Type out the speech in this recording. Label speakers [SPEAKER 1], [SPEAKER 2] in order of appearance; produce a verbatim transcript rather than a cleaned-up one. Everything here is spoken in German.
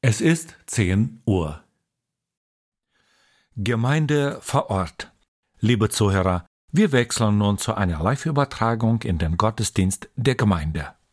[SPEAKER 1] Es ist zehn Uhr. Gemeinde vor Ort. Liebe Zuhörer, wir wechseln nun zu einer Live-Übertragung in den Gottesdienst der Gemeinde.